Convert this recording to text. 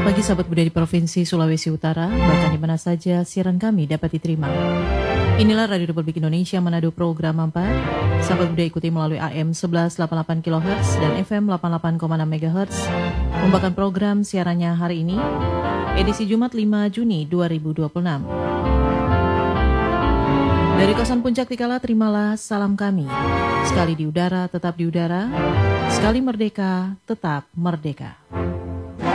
Selamat pagi sahabat budaya di Provinsi Sulawesi Utara, bahkan di mana saja siaran kami dapat diterima. Inilah Radio Republik Indonesia Manado Program 4. Sahabat budaya ikuti melalui AM 1188 kHz dan FM 88,6 MHz. Membawakan program siarannya hari ini, edisi Jumat 5 Juni 2026. Dari kawasan Puncak Tikala, terimalah salam kami. Sekali di udara, tetap di udara. Sekali merdeka, tetap merdeka.